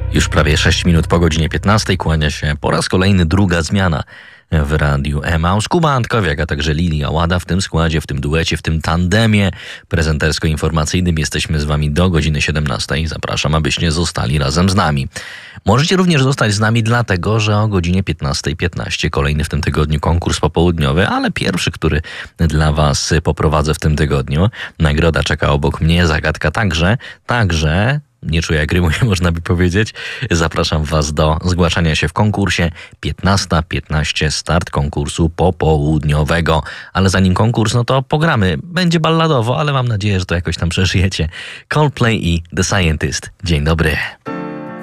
Już prawie 6 minut po godzinie 15 kłania się po raz kolejny druga zmiana w Radiu Emaus. Kuba Antkowiak, a także Lilia Łada w tym składzie, w tym duecie, w tym tandemie prezentersko-informacyjnym. Jesteśmy z wami do godziny 17. Zapraszam, abyście zostali razem z nami. Możecie również zostać z nami dlatego, że o godzinie 15:15 kolejny w tym tygodniu konkurs popołudniowy, ale pierwszy, który dla was poprowadzę w tym tygodniu. Nagroda czeka obok mnie, zagadka także nie czuję jak rymuje, można by powiedzieć. Zapraszam was do zgłaszania się w konkursie. 15:15 start konkursu popołudniowego. Ale zanim konkurs, no to pogramy. Będzie balladowo, ale mam nadzieję, że to jakoś tam przeżyjecie. Coldplay i The Scientist. Dzień dobry.